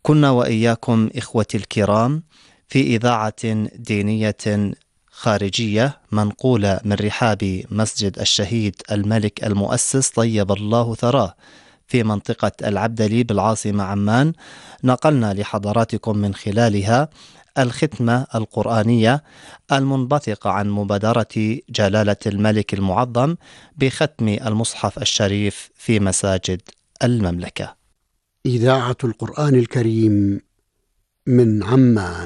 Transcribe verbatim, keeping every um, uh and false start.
كنا وإياكم إخوتي الكرام في إذاعة دينية خارجية منقولة من رحاب مسجد الشهيد الملك المؤسس طيب الله ثراه في منطقة العبدلي بالعاصمة عمان. نقلنا لحضراتكم من خلالها الختمة القرآنية المنبثقة عن مبادرة جلالة الملك المعظم بختم المصحف الشريف في مساجد المملكة. إذاعة القرآن الكريم من عمان.